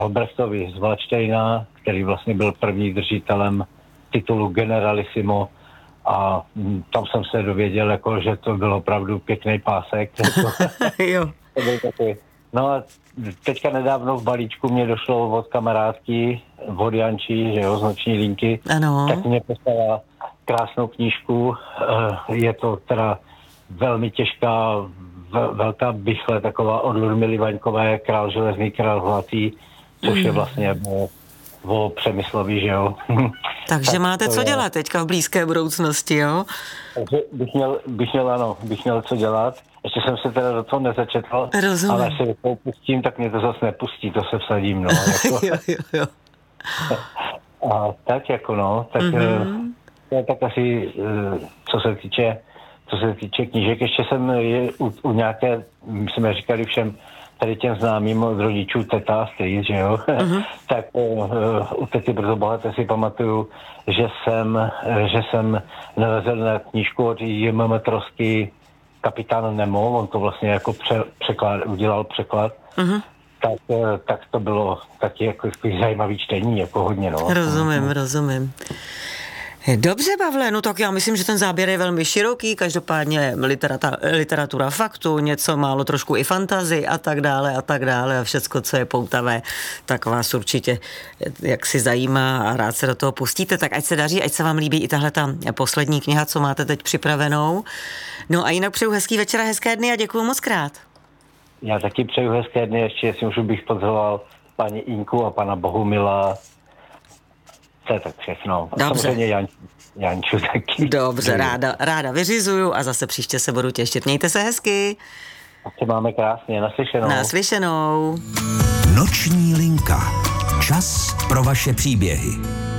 Albrechtovi z Valdštejna, který vlastně byl první držitelem titulu Generalissimo a tam jsem se dověděl, jako, že to byl opravdu pěkný pásek. Jo. To byl takový. No a teďka nedávno v balíčku mě došlo od kamarádky, od Jančí, že jo, z Noční linky, Ano. tak mě poslala krásnou knížku. Je to teda velmi těžká, velká bychle, taková od Ludmily Vaňkové, Král železný, král zlatý, což je vlastně o Přemyslovi, že jo. Takže tak máte co dělat teďka v blízké budoucnosti, jo? Takže bych měl co dělat. Ještě jsem se teda do toho nezačetl, Rozumím. ale až se do toho pustím, tak mě to zase nepustí, to se vsadím, no. Jako. jo. A tak jako no, tak to je tak asi, co se týče knížek. Ještě jsem u nějaké, my jsme říkali všem tady těm známým od rodičů teta a strýc, že jo, tak u tety Brzo bohaté si pamatuju, že jsem narazil na knížku od J.M. Trosky Kapitán Nemo, on to vlastně jako udělal překlad, tak to bylo taky jako zajímavý čtení, jako hodně, no. Rozumím. Dobře, Pavle, no tak já myslím, že ten záběr je velmi široký, každopádně literatura faktu, něco málo trošku i fantazii a tak dále a všecko, co je poutavé, tak vás určitě jak si zajímá a rád se do toho pustíte, tak ať se daří, ať se vám líbí i tahle ta poslední kniha, co máte teď připravenou. No a jinak přeju hezký večer a hezké dny a děkuju moc krát. Já taky přeju hezké dny, ještě jestli už bych pozval paní Inku a pana Bohumila. To je tak všechno. Dobře. Samozřejmě Janču taky. Dobře, ráda vyřizuju a zase příště se budu těšit. Mějte se hezky. A se máme krásně, naslyšenou. Naslyšenou. Noční linka. Čas pro vaše příběhy.